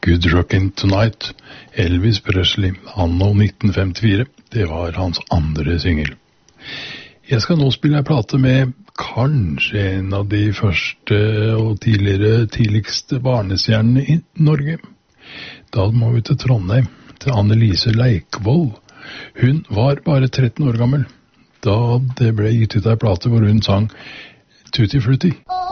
Good Rockin' Tonight, Elvis Presley, anno 1954. Det var hans andre singel. Jeg skal nå spille en plate med kanskje en av de første og tidligste barnestjernene i Norge. Da må vi til Trondheim, til Annelise Leikvoll. Hun var bare 13 år gammel da det ble gitt ut en plate hvor hun sang Tutti Frutti.